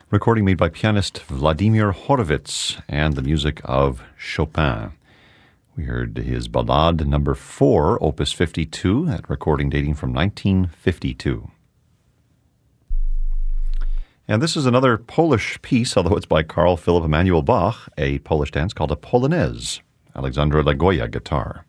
recording made by pianist Vladimir Horowitz and the music of Chopin. We heard his Ballade number 4, Opus 52, that recording dating from 1952. And this is another Polish piece, although it's by Carl Philipp Emanuel Bach, a Polish dance called a Polonaise, Alexandra Lagoya guitar.